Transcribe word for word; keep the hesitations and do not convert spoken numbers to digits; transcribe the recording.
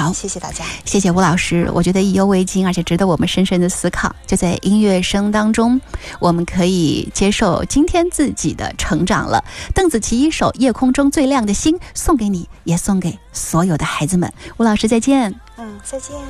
好， 谢谢大家， 谢谢吴老师。我觉得意犹未尽，而且值得我们深深的思考。就在音乐声当中，我们可以接受今天自己的成长了。邓紫棋一首《夜空中最亮的星》送给你，也送给所有的孩子们。吴老师再见。 嗯，再见。